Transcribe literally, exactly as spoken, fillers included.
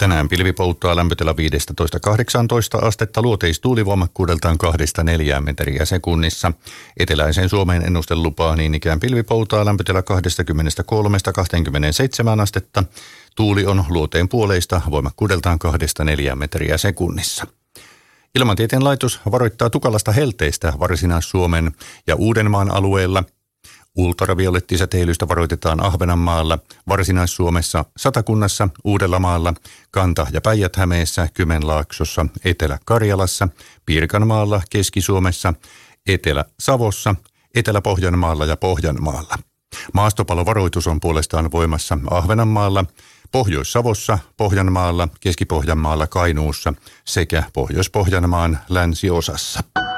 Tänään pilvi pouttaa lämpötila viisitoista kahdeksantoista astetta, luoteistuulivoimakkuudeltaan kahdesta neljään metriä sekunnissa. Eteläisen Suomeen ennuste lupaa niin ikään pilvi pouttaa lämpötila kaksikymmentäkolme kaksikymmentäseitsemän astetta. Tuuli on luoteen puoleista voimakkuudeltaan kahdesta neljään metriä sekunnissa. Ilmatieteen laitos varoittaa tukalasta helteistä Varsinais-Suomen ja Uudenmaan alueella. Ultraviolettisäteilystä varoitetaan Ahvenanmaalla, Varsinais-Suomessa, Satakunnassa, Uudellamaalla, Kanta- ja Päijät-Hämeessä, Kymenlaaksossa, Etelä-Karjalassa, Pirkanmaalla, Keski-Suomessa, Etelä-Savossa, Etelä-Pohjanmaalla ja Pohjanmaalla. Maastopalovaroitus on puolestaan voimassa Ahvenanmaalla, Pohjois-Savossa, Pohjanmaalla, Keski-Pohjanmaalla, Kainuussa sekä Pohjois-Pohjanmaan länsiosassa.